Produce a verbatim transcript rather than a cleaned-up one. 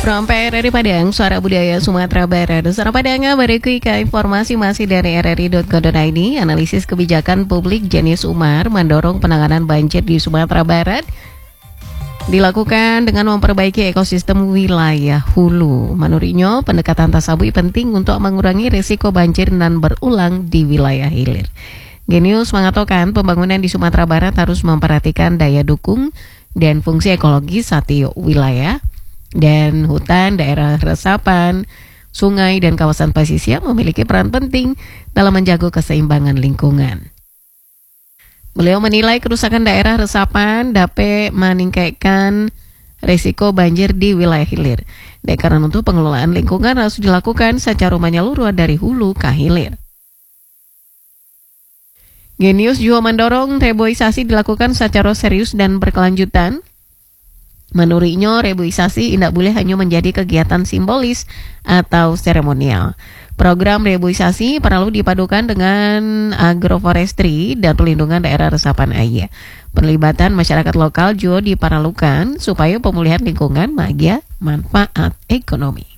From P R R I Padang, Suara Budaya Sumatera Barat. Suara Padang, berikut informasi masih dari r r i dot co dot i d. Analisis kebijakan publik Jenius Umar mendorong penanganan banjir di Sumatera Barat dilakukan dengan memperbaiki ekosistem wilayah hulu. Menurutnya, pendekatan tasabui penting untuk mengurangi risiko banjir dan berulang di wilayah hilir. Jenius mengatakan pembangunan di Sumatera Barat harus memperhatikan daya dukung dan fungsi ekologis satu wilayah dan hutan, daerah resapan, sungai, dan kawasan pesisir memiliki peran penting dalam menjaga keseimbangan lingkungan. Beliau menilai kerusakan daerah resapan dapat meningkatkan risiko banjir di wilayah hilir. Dan karena itu pengelolaan lingkungan harus dilakukan secara menyeluruh dari hulu ke hilir. Jenius juga mendorong reboisasi dilakukan secara serius dan berkelanjutan. Menurutnya, reboisasi tidak boleh hanya menjadi kegiatan simbolis atau seremonial. Program reboisasi perlu dipadukan dengan agroforestry dan pelindungan daerah resapan air. Penlibatan masyarakat lokal juga diperlukan supaya pemulihan lingkungan bagi manfaat ekonomi.